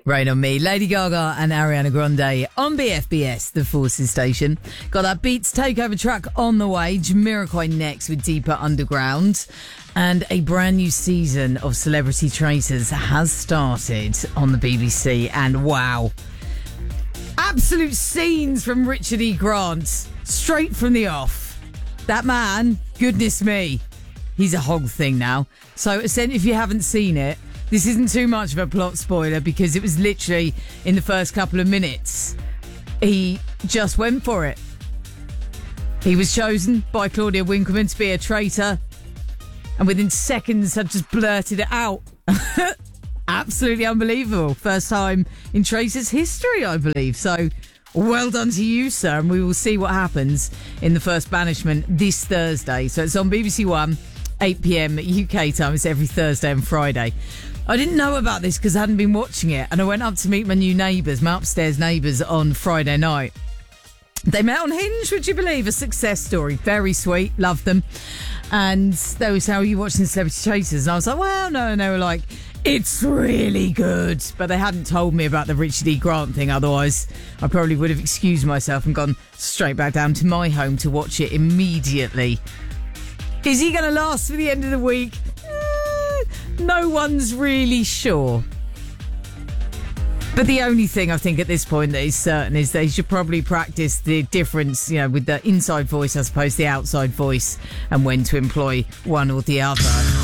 Rain on Me, Lady Gaga and Ariana Grande on BFBS, the Forces station. Got that Beats takeover track on the way. Jamiroquai next with Deeper Underground. And a brand new season of Celebrity Traitors has started on the BBC. And wow, absolute scenes from Richard E. Grant, straight from the off. That man, goodness me, he's a hog thing now. So if you haven't seen it, this isn't too much of a plot spoiler because it was literally in the first couple of minutes. He just went for it. He was chosen by Claudia Winkleman to be a traitor, and within seconds had just blurted it out. Absolutely unbelievable. First time in Traitors history, I believe. So well done to you, sir. And we will see what happens in the first banishment this Thursday. So it's on BBC One, 8 p.m. UK time. It's every Thursday and Friday. I didn't know about this because I hadn't been watching it, and I went up to meet my new neighbours, my upstairs neighbours, on Friday night. They met on Hinge, would you believe? A success story. Very sweet. Loved them. And they were saying, "How are you watching Celebrity Traitors?" And I was like, well, no. And they were like, "It's really good." But they hadn't told me about the Richard E. Grant thing. Otherwise, I probably would have excused myself and gone straight back down to my home to watch it immediately. Is he going to last for the end of the week? No one's really sure. But the only thing I think at this point that is certain is they should probably practice the difference, with the inside voice as opposed to the outside voice, and when to employ one or the other.